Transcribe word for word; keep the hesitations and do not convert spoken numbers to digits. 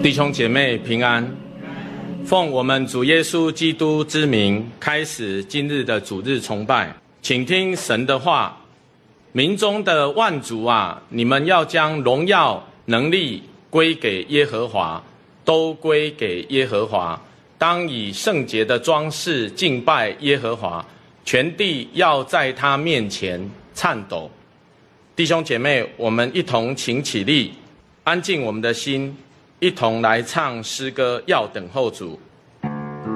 弟兄姐妹平安，奉我们主耶稣基督之名，开始今日的主日崇拜。请听神的话：民中的万族啊，你们要将荣耀能力归给耶和华，都归给耶和华。当以圣洁的装饰敬拜耶和华，全地要在他面前颤抖。弟兄姐妹，我们一同请起立，安静我们的心，一同来唱诗歌，要等候主。